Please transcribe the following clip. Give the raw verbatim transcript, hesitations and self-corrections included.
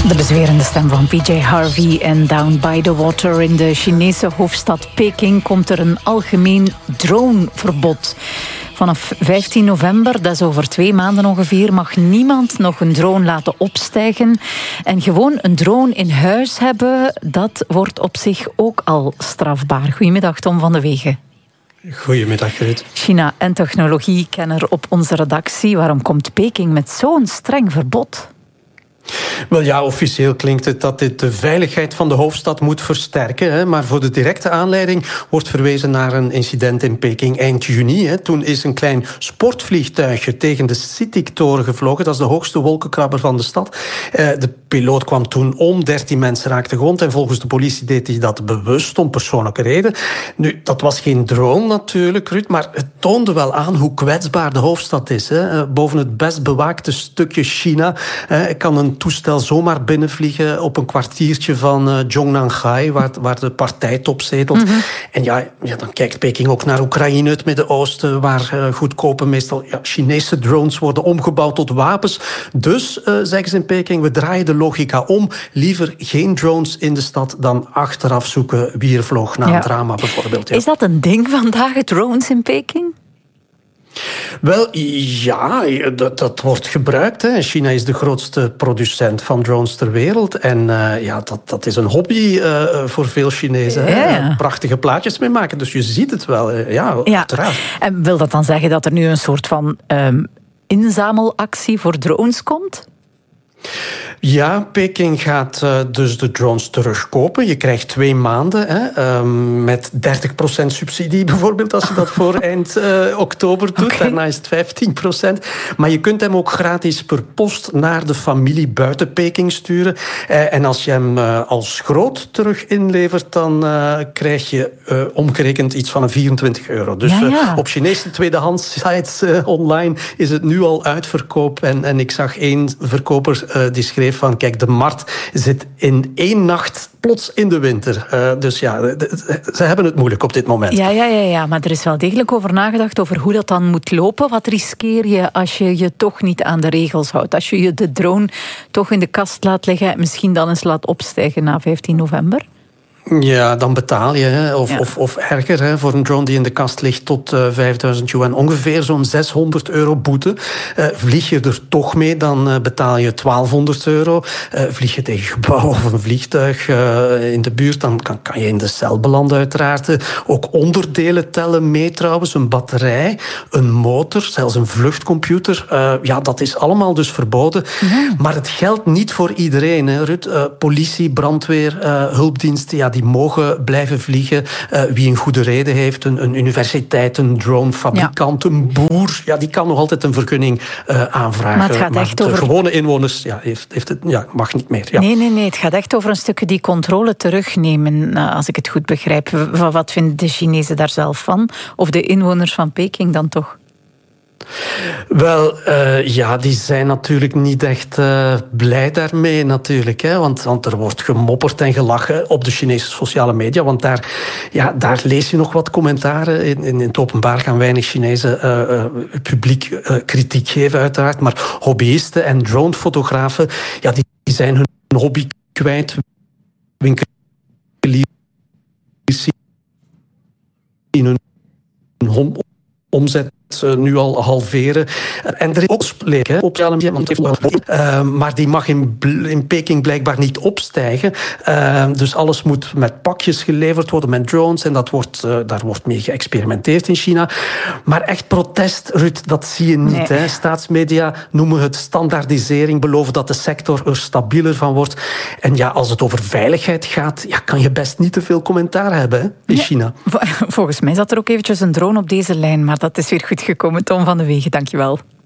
De bezwerende stem van P J Harvey en Down by the Water. In de Chinese hoofdstad Peking komt er een algemeen droneverbod. Vanaf vijftien november, dat is over twee maanden ongeveer, mag niemand nog een drone laten opstijgen. En gewoon een drone in huis hebben, dat wordt op zich ook al strafbaar. Goedemiddag, Tom van de Wegen. Goedemiddag, Ruud. China- en technologiekenner op onze redactie. Waarom komt Peking met zo'n streng verbod? Wel ja, officieel klinkt het dat dit de veiligheid van de hoofdstad moet versterken. Hè, maar voor de directe aanleiding wordt verwezen naar een incident in Peking eind juni. Hè. Toen is een klein sportvliegtuigje tegen de CITIC-toren gevlogen. Dat is de hoogste wolkenkrabber van de stad. Uh, de piloot kwam toen om, dertien mensen raakten gewond. En volgens de politie deed hij dat bewust om persoonlijke reden. Nu, dat was geen drone natuurlijk, Ruud, maar het toonde wel aan hoe kwetsbaar de hoofdstad is. Hè. Uh, boven het best bewaakte stukje China uh, kan een toestel zomaar binnenvliegen op een kwartiertje van uh, Zhongnanhai, waar, waar de partijtop zetelt. Mm-hmm. En ja, ja, dan kijkt Peking ook naar Oekraïne, het Midden-Oosten, waar uh, goedkope, meestal ja, Chinese drones worden omgebouwd tot wapens. Dus, uh, zeggen ze in Peking, we draaien de logica om. Liever geen drones in de stad dan achteraf zoeken wie er vloog na ja. een drama bijvoorbeeld. Ja. Is dat een ding vandaag, drones in Peking? Wel, ja, dat, dat wordt gebruikt. Hè. China is de grootste producent van drones ter wereld. En uh, ja, dat, dat is een hobby uh, voor veel Chinezen. Ja, ja. Hè. Prachtige plaatjes mee maken. Dus je ziet het wel. Ja, ja, uiteraard. En wil dat dan zeggen dat er nu een soort van um, inzamelactie voor drones komt? Ja, Peking gaat uh, dus de drones terugkopen. Je krijgt twee maanden hè, um, met dertig procent subsidie bijvoorbeeld, als je dat voor eind uh, oktober doet. Okay. Daarna is het vijftien procent. Maar je kunt hem ook gratis per post naar de familie buiten Peking sturen. Uh, en als je hem uh, als groot terug inlevert, dan uh, krijg je uh, omgerekend iets van een vierentwintig euro. Dus ja, ja. Uh, op Chinese tweedehands sites uh, online is het nu al uitverkoop. En, en ik zag één verkoper uh, die schreef van, kijk, de markt zit in één nacht plots in de winter. Uh, dus ja, de, de, ze hebben het moeilijk op dit moment. Ja, ja, ja, ja, maar er is wel degelijk over nagedacht over hoe dat dan moet lopen. Wat riskeer je als je je toch niet aan de regels houdt? Als je je de drone toch in de kast laat liggen en misschien dan eens laat opstijgen na vijftien november? Ja, dan betaal je. Hè. Of, ja. of, of erger, hè, voor een drone die in de kast ligt tot uh, vijfduizend yuan. Ongeveer zo'n zeshonderd euro boete. Uh, vlieg je er toch mee, dan uh, betaal je twaalfhonderd euro. Uh, vlieg je tegen een gebouw of een vliegtuig uh, in de buurt, dan kan, kan je in de cel belanden uiteraard. Uh, ook onderdelen tellen mee trouwens. Een batterij, een motor, zelfs een vluchtcomputer. Uh, ja, dat is allemaal dus verboden. Ja. Maar het geldt niet voor iedereen, hè, Ruud. Uh, politie, brandweer, uh, hulpdiensten, ja, die mogen blijven vliegen. Uh, wie een goede reden heeft, een, een universiteit, een dronefabrikant, ja. een boer, ja, die kan nog altijd een vergunning uh, aanvragen. Maar het gaat maar echt de over... gewone inwoners ja, heeft, heeft het, ja, mag niet meer. Ja. Nee, nee, nee. Het gaat echt over een stukje die controle terugnemen, als ik het goed begrijp. Wat vinden de Chinezen daar zelf van? Of de inwoners van Peking dan toch? Wel, uh, ja, die zijn natuurlijk niet echt uh, blij daarmee natuurlijk. Hè, want, want er wordt gemopperd en gelachen op de Chinese sociale media. Want daar, ja, daar lees je nog wat commentaren. In, in het openbaar gaan weinig Chinezen uh, uh, publiek uh, kritiek geven uiteraard. Maar hobbyisten en dronefotografen, ja, die, die zijn hun hobby kwijt. Winkeliers zien hun hom omzet nu al halveren. En er is ook spreek, hè, op sociale media, uh, maar die mag in, in Peking blijkbaar niet opstijgen. Uh, dus alles moet met pakjes geleverd worden, met drones, en dat wordt, uh, daar wordt mee geëxperimenteerd in China. Maar echt protest, Ruud, dat zie je niet. Nee. Hè. Staatsmedia noemen het standaardisering, beloven dat de sector er stabieler van wordt. En ja, als het over veiligheid gaat, ja, kan je best niet te veel commentaar hebben hè, in nee. China. Volgens mij zat er ook eventjes een drone op deze lijn, maar dat is weer goed gekomen. Tom van de Wegen, dankjewel.